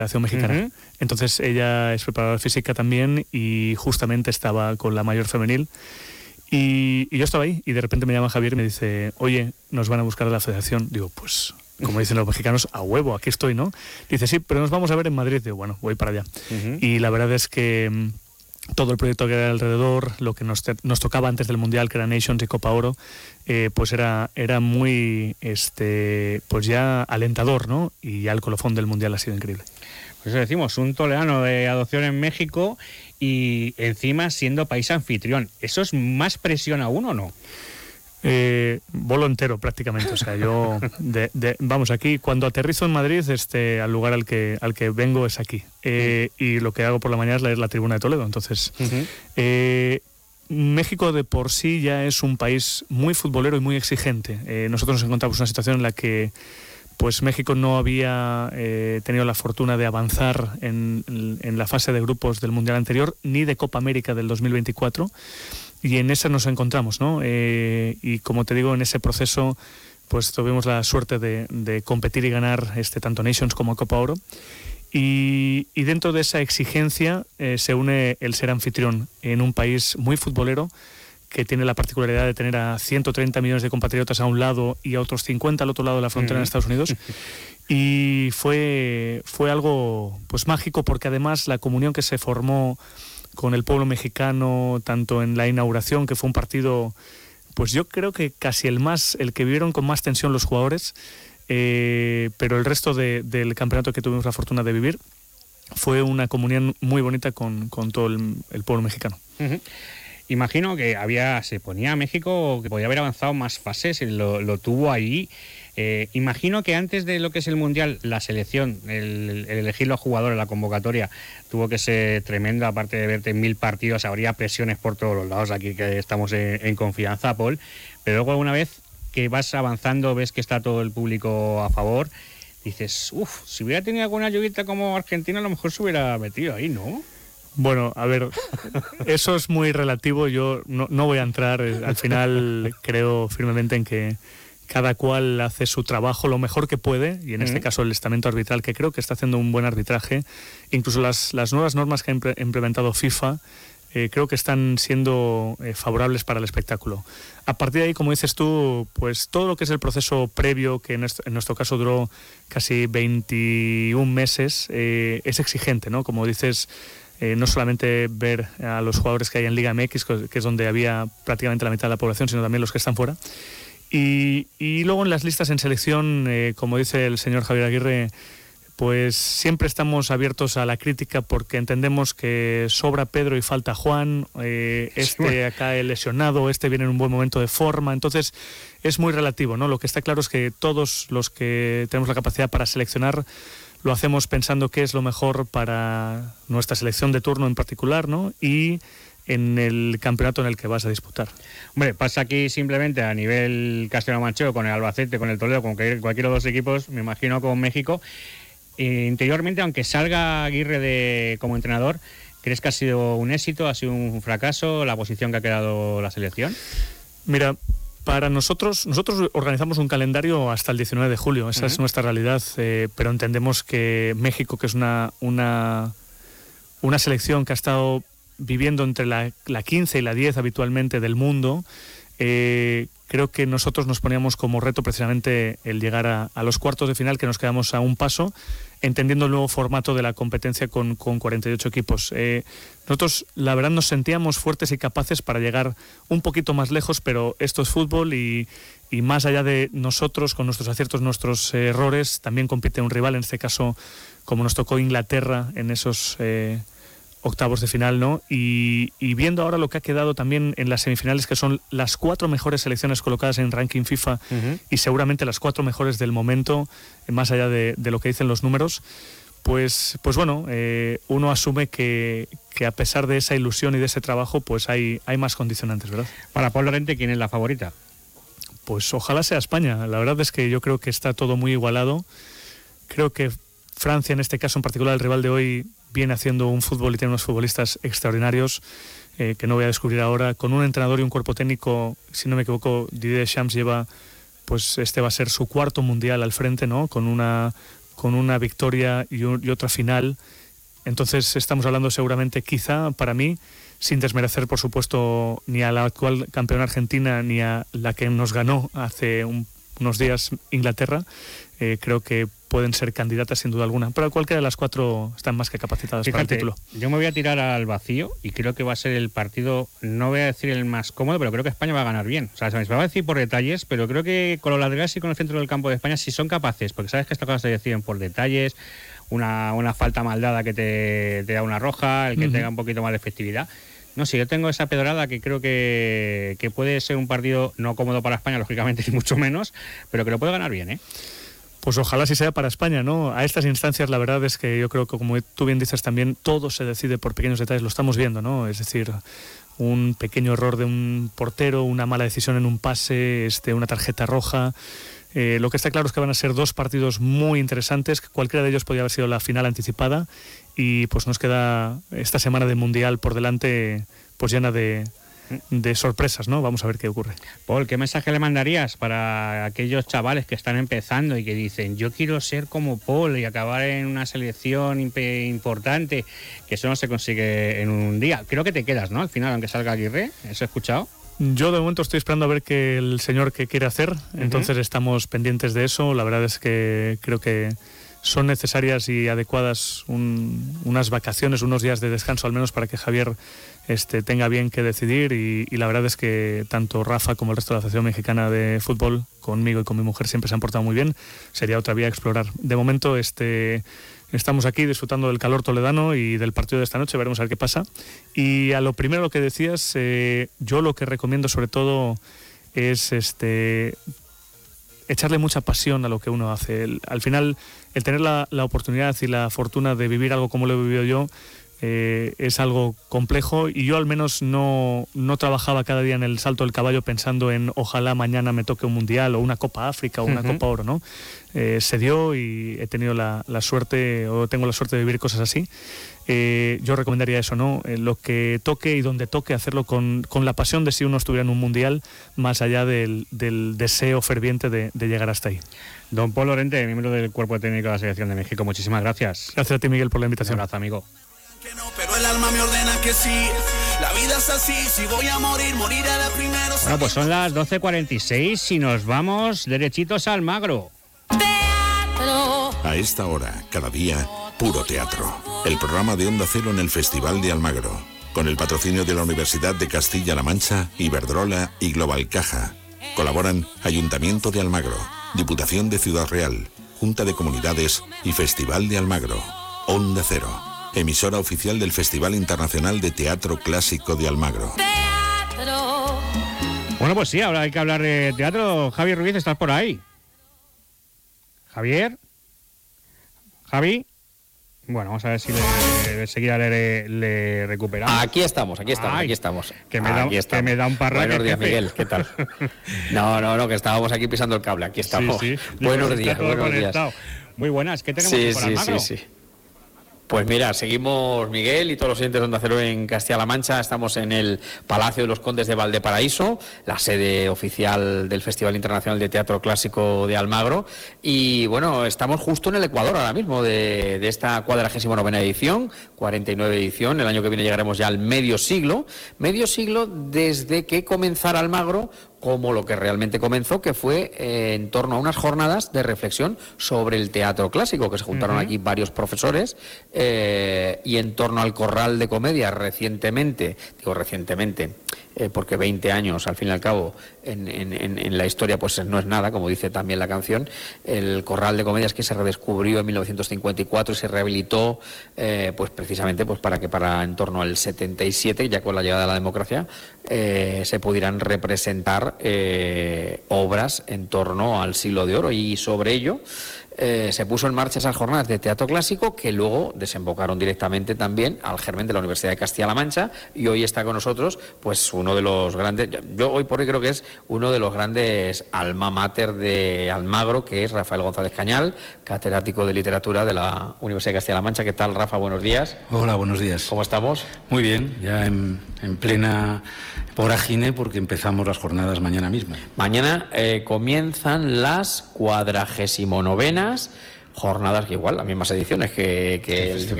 Federación Mexicana. Entonces ella es preparadora física también y justamente estaba con la mayor femenil. Y yo estaba ahí y de repente me llama Javier y me dice, oye, nos van a buscar a la federación. Digo, pues, como dicen los mexicanos, a huevo, aquí estoy, ¿no? Dice, sí, pero nos vamos a ver en Madrid. Digo, bueno, voy para allá. Y la verdad es que todo el proyecto que era alrededor, lo que nos tocaba antes del Mundial, que era Nations y Copa Oro, pues era muy, pues ya alentador, ¿no? Y ya el colofón del Mundial ha sido increíble. Pues eso decimos, un toledano de adopción en México y encima siendo país anfitrión. ¿Eso es más presión aún o no? Volo entero prácticamente, o sea, yo vamos, aquí cuando aterrizo en Madrid, al lugar al que vengo es aquí, y lo que hago por la mañana es leer la Tribuna de Toledo. Entonces México de por sí ya es un país muy futbolero y muy exigente. Nosotros nos encontramos en una situación en la que pues México no había tenido la fortuna de avanzar en la fase de grupos del Mundial anterior, ni de Copa América del 2024, y en esa nos encontramos, ¿no? Y como te digo, en ese proceso pues tuvimos la suerte de competir y ganar tanto Nations como Copa Oro, y dentro de esa exigencia se une el ser anfitrión en un país muy futbolero, que tiene la particularidad de tener a 130 millones de compatriotas a un lado y a otros 50 al otro lado de la frontera en Estados Unidos. Y fue algo pues mágico, porque además la comunión que se formó con el pueblo mexicano, tanto en la inauguración, que fue un partido, pues yo creo que casi el que vivieron con más tensión los jugadores, pero el resto del campeonato que tuvimos la fortuna de vivir, fue una comunión muy bonita con todo el pueblo mexicano. Imagino que se ponía a México que podía haber avanzado más fases, lo tuvo ahí. Imagino que antes de lo que es el Mundial, la selección, el elegir los jugadores, la convocatoria, tuvo que ser tremendo. Aparte de verte en 1000 partidos, habría presiones por todos los lados, aquí que estamos en confianza, Paul. Pero luego, una vez que vas avanzando, ves que está todo el público a favor, dices, si hubiera tenido alguna ayudita como Argentina, a lo mejor se hubiera metido ahí, ¿no? Bueno, a ver, eso es muy relativo. Yo no voy a entrar. Al final creo firmemente en que cada cual hace su trabajo lo mejor que puede, y en este caso el estamento arbitral, que creo que está haciendo un buen arbitraje. Incluso las nuevas normas que ha implementado FIFA creo que están siendo favorables para el espectáculo. A partir de ahí, como dices tú, pues todo lo que es el proceso previo, que en nuestro caso duró casi 21 meses, es exigente, ¿no? Como dices, no solamente ver a los jugadores que hay en Liga MX, que es donde había prácticamente la mitad de la población, sino también los que están fuera. Y luego en las listas en selección, como dice el señor Javier Aguirre, pues siempre estamos abiertos a la crítica, porque entendemos que sobra Pedro y falta Juan, acá el lesionado, viene en un buen momento de forma. Entonces es muy relativo, ¿no? Lo que está claro es que todos los que tenemos la capacidad para seleccionar lo hacemos pensando qué es lo mejor para nuestra selección de turno en particular, ¿no? Y en el campeonato en el que vas a disputar. Hombre, pasa aquí simplemente a nivel castellano-manchego, con el Albacete, con el Toledo, con cualquiera de los equipos, me imagino con México. Interiormente, aunque salga Aguirre como entrenador, ¿crees que ha sido un éxito, ha sido un fracaso la posición que ha quedado la selección? Mira, para nosotros organizamos un calendario hasta el 19 de julio, esa es nuestra realidad, pero entendemos que México, que es una selección que ha estado viviendo entre la 15 y la 10 habitualmente del mundo, creo que nosotros nos poníamos como reto precisamente el llegar a los cuartos de final, que nos quedamos a un paso, entendiendo el nuevo formato de la competencia con 48 equipos. Nosotros, la verdad, nos sentíamos fuertes y capaces para llegar un poquito más lejos, pero esto es fútbol y más allá de nosotros, con nuestros aciertos, nuestros errores, también compite un rival, en este caso, como nos tocó Inglaterra en esos octavos de final, ¿no? Y viendo ahora lo que ha quedado también en las semifinales, que son las 4 mejores selecciones colocadas en ranking FIFA y seguramente las 4 mejores del momento, más allá de lo que dicen los números, pues bueno, uno asume que a pesar de esa ilusión y de ese trabajo, pues hay más condicionantes, ¿verdad? Para Paul Lorente, ¿quién es la favorita? Pues ojalá sea España. La verdad es que yo creo que está todo muy igualado. Creo que Francia, en este caso en particular, el rival de hoy, viene haciendo un fútbol y tiene unos futbolistas extraordinarios, que no voy a descubrir ahora, con un entrenador y un cuerpo técnico. Si no me equivoco, Didier Deschamps lleva, pues va a ser su 4º mundial al frente, ¿no? Con con una victoria y otra final. Entonces estamos hablando seguramente, quizá para mí, sin desmerecer por supuesto ni a la actual campeona argentina ni a la que nos ganó hace unos días Inglaterra, creo que pueden ser candidatas sin duda alguna, pero cualquiera de las cuatro están más que capacitadas. Fíjate, para el título. Yo me voy a tirar al vacío y creo que va a ser el partido, no voy a decir el más cómodo, pero creo que España va a ganar bien. O sea, se me va a decir por detalles, pero creo que con los laterales y con el centro del campo de España, si son capaces, porque sabes que estas cosas se deciden por detalles, una falta mal dada que te da una roja, el que tenga un poquito más de efectividad. No sé, yo tengo esa pedrada que creo que puede ser un partido no cómodo para España, lógicamente, ni mucho menos, pero que lo puede ganar bien, ¿eh? Pues ojalá sí sea para España, ¿no? A estas instancias la verdad es que yo creo que, como tú bien dices también, todo se decide por pequeños detalles, lo estamos viendo, ¿no? Es decir, un pequeño error de un portero, una mala decisión en un pase, una tarjeta roja. Lo que está claro es que van a ser dos partidos muy interesantes, que cualquiera de ellos podría haber sido la final anticipada, y pues nos queda esta semana de Mundial por delante, pues llena de sorpresas, ¿no? Vamos a ver qué ocurre. Paul, ¿qué mensaje le mandarías para aquellos chavales que están empezando y que dicen, yo quiero ser como Paul y acabar en una selección importante, que eso no se consigue en un día? Creo que te quedas, ¿no? Al final, aunque salga Aguirre, ¿eso he escuchado? Yo de momento estoy esperando a ver qué el señor que quiere hacer, entonces estamos pendientes de eso. La verdad es que creo que son necesarias y adecuadas unas vacaciones, unos días de descanso al menos, para que Javier tenga bien que decidir, y la verdad es que tanto Rafa como el resto de la Asociación Mexicana de Fútbol, conmigo y con mi mujer, siempre se han portado muy bien. Sería otra vía a explorar. De momento estamos aquí disfrutando del calor toledano y del partido de esta noche, veremos a ver qué pasa. Y a lo primero que decías, yo lo que recomiendo sobre todo es echarle mucha pasión a lo que uno hace. Al final, el tener la oportunidad y la fortuna de vivir algo como lo he vivido yo, es algo complejo, y yo al menos no trabajaba cada día en el salto del caballo pensando en ojalá mañana me toque un Mundial o una Copa África o una Copa Oro, ¿no? Se dio y he tenido la suerte, o tengo la suerte de vivir cosas así. Yo recomendaría eso, ¿no? Lo que toque y donde toque, hacerlo con la pasión de si uno estuviera en un Mundial, más allá del deseo ferviente de llegar hasta ahí. Don Paul Lorente, miembro del Cuerpo Técnico de la Selección de México, muchísimas gracias. Gracias a ti, Miguel, por la invitación. Un abrazo, amigo. Pero el alma me ordena que sí. La vida es así, si voy a morir, moriré de primero. Bueno, pues son las 12:46 y nos vamos derechitos a Almagro. A esta hora, cada día, puro teatro. El programa de Onda Cero en el Festival de Almagro, con el patrocinio de la Universidad de Castilla-La Mancha, Iberdrola y Global Caja. Colaboran Ayuntamiento de Almagro, Diputación de Ciudad Real, Junta de Comunidades y Festival de Almagro. Onda Cero, emisora oficial del Festival Internacional de Teatro Clásico de Almagro. Bueno, pues sí, ahora hay que hablar de teatro. Javier Ruiz, ¿estás por ahí? ¿Javier? ¿Javi? Bueno, vamos a ver si enseguida le recuperamos. Aquí estamos. Ay, aquí estamos. Que me da un parraque. Buenos días, Miguel, ¿qué tal? No, que estábamos aquí pisando el cable, aquí estamos. Sí. Buenos días. Muy buenas, ¿qué tenemos por Almagro? Sí. Pues mira, seguimos, Miguel y todos los oyentes de Onda Cero en Castilla-La Mancha. Estamos en el Palacio de los Condes de Valparaíso, la sede oficial del Festival Internacional de Teatro Clásico de Almagro. Y bueno, estamos justo en el Ecuador ahora mismo de esta 49ª edición, 49 edición. El año que viene llegaremos ya al medio siglo desde que comenzara Almagro, como lo que realmente comenzó, que fue en torno a unas jornadas de reflexión sobre el teatro clásico, que se juntaron aquí varios profesores, y en torno al Corral de Comedia recientemente, porque 20 años al fin y al cabo en la historia pues no es nada, como dice también la canción. El Corral de Comedias, que se redescubrió en 1954 y se rehabilitó pues precisamente pues para en torno al 77, ya con la llegada de la democracia, se pudieran representar obras en torno al Siglo de Oro, y sobre ello se puso en marcha esas jornadas de teatro clásico, que luego desembocaron directamente también al germen de la Universidad de Castilla-La Mancha, y hoy está con nosotros pues uno de los grandes, yo hoy por hoy creo que es uno de los grandes alma mater de Almagro, que es Rafael González Cañal, catedrático de literatura de la Universidad de Castilla-La Mancha. ¿Qué tal, Rafa? Buenos días. Hola, buenos días. ¿Cómo estamos? Muy bien, ya en plena vorágine, porque empezamos las jornadas mañana mismo. Mañana comienzan las 49ª jornadas que igual, las mismas ediciones que el